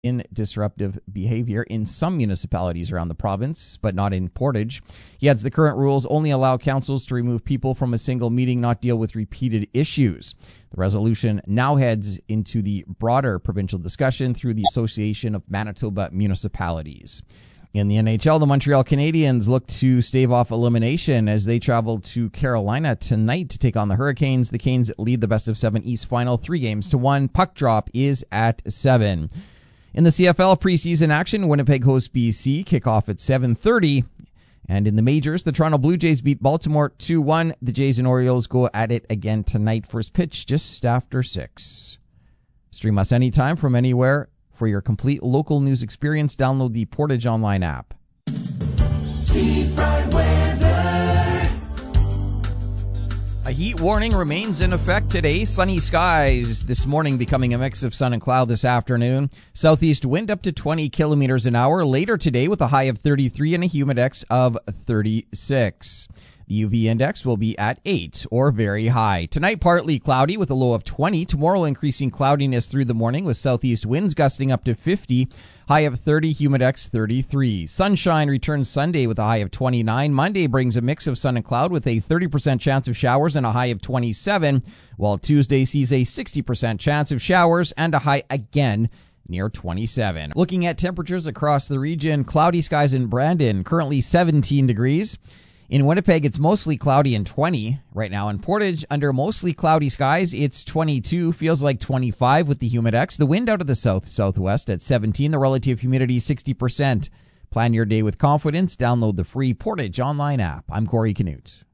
in disruptive behavior in some municipalities around the province, but not in Portage. He adds the current rules only allow councils to remove people from a single meeting, not deal with repeated issues. The resolution now heads into the broader provincial discussion through the Association of Manitoba Municipalities. In the NHL, the Montreal Canadiens look to stave off elimination as they travel to Carolina tonight to take on the Hurricanes. The Canes lead the best-of-7 East final 3-1. Puck drop is at 7. In the CFL preseason action, Winnipeg hosts BC, kickoff at 7:30. And in the majors, the Toronto Blue Jays beat Baltimore 2-1. The Jays and Orioles go at it again tonight. First pitch just after 6. Stream us anytime from anywhere. For your complete local news experience, download the Portage Online app. Seafront weather. A heat warning remains in effect today. Sunny skies this morning, becoming a mix of sun and cloud this afternoon. Southeast wind up to 20 kilometers an hour later today with a high of 33 and a humidex of 36. The UV index will be at 8 or very high. Tonight, partly cloudy with a low of 20. Tomorrow, increasing cloudiness through the morning with southeast winds gusting up to 50. High of 30, humidex 33. Sunshine returns Sunday with a high of 29. Monday brings a mix of sun and cloud with a 30% chance of showers and a high of 27, while Tuesday sees a 60% chance of showers and a high again near 27. Looking at temperatures across the region, cloudy skies in Brandon, currently 17 degrees. In Winnipeg, it's mostly cloudy and 20 right now. In Portage, under mostly cloudy skies, it's 22, feels like 25 with the humidex. The wind out of the south-southwest at 17, the relative humidity 60%. Plan your day with confidence. Download the free Portage Online app. I'm Corey Canute.